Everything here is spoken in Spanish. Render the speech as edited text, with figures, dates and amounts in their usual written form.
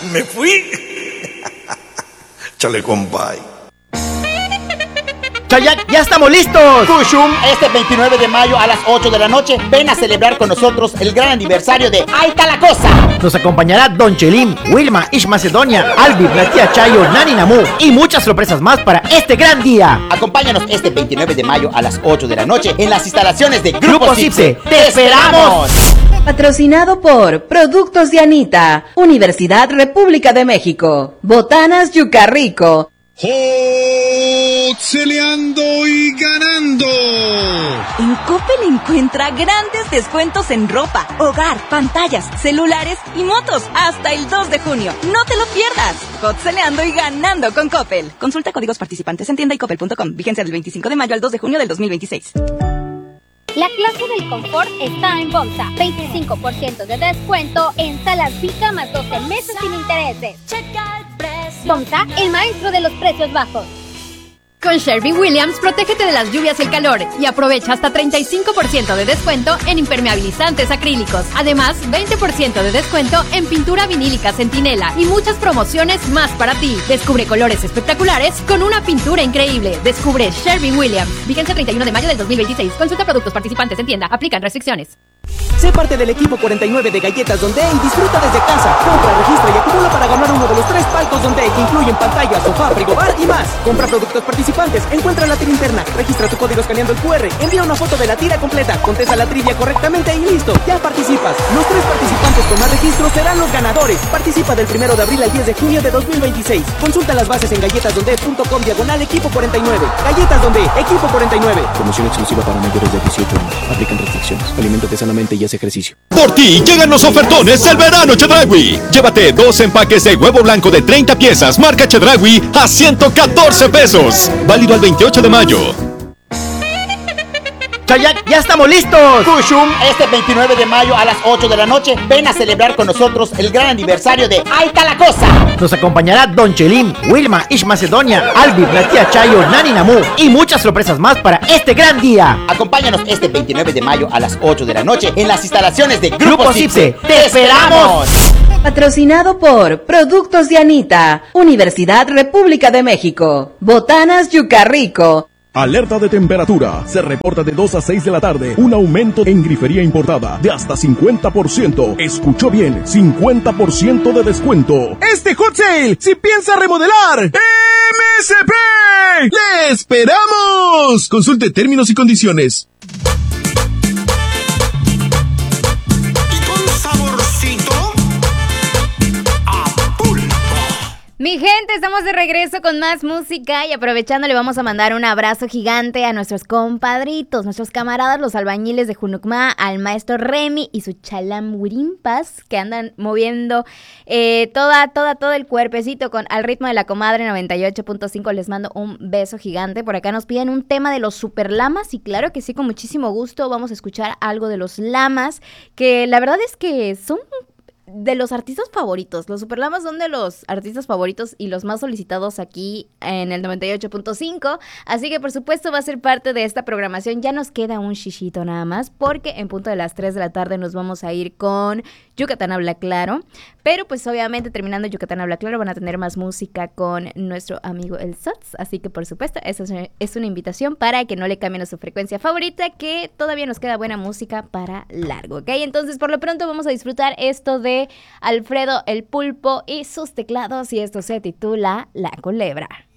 Me fui. Chale, compay. Chayak, ya estamos listos. Kushum, este 29 de mayo a las 8 de la noche, ven a celebrar con nosotros el gran aniversario de Ahí está la cosa. Nos acompañará Don Chelim, Wilma, Ish Macedonia, Albi, la tía Chayo, Nani Namu y muchas sorpresas más para este gran día. Acompáñanos este 29 de mayo a las 8 de la noche en las instalaciones de Grupo Cipse. ¡Te esperamos! Patrocinado por Productos Dianita, Universidad República de México, Botanas Yucarrico. ¡Celeando y ganando! En Coppel encuentra grandes descuentos en ropa, hogar, pantallas, celulares y motos hasta el 2 de junio. ¡No te lo pierdas! Celeando y ganando con Coppel. Consulta códigos participantes en tienda y coppel.com. Vigencia del 25 de mayo al 2 de junio del 2026. La clase del confort está en Bomsa. 25% de descuento en salas Vika más 12 meses sin intereses. Bomsa, el maestro de los precios bajos. Con Sherwin-Williams, protégete de las lluvias y el calor y aprovecha hasta 35% de descuento en impermeabilizantes acrílicos. Además, 20% de descuento en pintura vinílica Centinela y muchas promociones más para ti. Descubre colores espectaculares con una pintura increíble. Descubre Sherwin-Williams. Vigencia 31 de mayo del 2026. Consulta productos participantes en tienda. Aplican restricciones. Sé parte del equipo 49 de Galletas Donde y disfruta desde casa. Compra, registra y acumula para ganar uno de los 3 palcos Donde que incluyen pantalla, sofá, frigobar y más. Compra productos participantes, encuentra la tira interna, registra tu código escaneando el QR, envía una foto de la tira completa, contesta la trivia correctamente y listo, ya participas. Los 3 participantes con más registros serán los ganadores. Participa del 1 de abril al 10 de junio de 2026. Consulta las bases en galletasdonde.com/equipo 49. Galletas Donde, equipo 49. Promoción exclusiva para mayores de 18 años. Aplican restricciones. Aliméntate sanamente y haz ejercicio. Por ti llegan los ofertones del verano Chedraui. Llévate 2 empaques de huevo blanco de 30 piezas marca Chedraui a 114 pesos. Válido al 28 de mayo. Chayak, ya estamos listos. Kushum, este 29 de mayo a las 8 de la noche, ven a celebrar con nosotros el gran aniversario de Ahí está la cosa. Nos acompañará Don Chelim, Wilma, Ish Macedonia, Albi, la tía Chayo, Nani Namu y muchas sorpresas más para este gran día. Acompáñanos este 29 de mayo a las 8 de la noche en las instalaciones de Grupo Cipse. ¡Te esperamos! Patrocinado por Productos Dianita, Universidad República de México, Botanas Yucarrico. Alerta de temperatura. Se reporta de 2 a 6 de la tarde un aumento en grifería importada de hasta 50%. Escuchó bien, 50% de descuento. Este hot sale, si piensa remodelar, MSP. ¡Le esperamos! Consulte términos y condiciones. Mi gente, estamos de regreso con más música y aprovechando le vamos a mandar un abrazo gigante a nuestros compadritos, nuestros camaradas, los albañiles de Junucma, al maestro Remy y su chalamhuirimpas que andan moviendo todo el cuerpecito al ritmo de la comadre 98.5. Les mando un beso gigante. Por acá nos piden un tema de los super lamas y claro que sí, con muchísimo gusto vamos a escuchar algo de los lamas, que la verdad es que son de los artistas favoritos. Los Superlamas son de los artistas favoritos y los más solicitados aquí en el 98.5, así que por supuesto va a ser parte de esta programación. Ya nos queda un shishito nada más, porque en punto de las 3 de la tarde nos vamos a ir con Yucatán Habla Claro, pero pues obviamente terminando Yucatán Habla Claro van a tener más música con nuestro amigo el Sots, así que por supuesto esa es una invitación para que no le cambien a su frecuencia favorita, que todavía nos queda buena música para largo, ¿ok? Entonces por lo pronto vamos a disfrutar esto de Alfredo el Pulpo y sus teclados, y esto se titula La Culebra.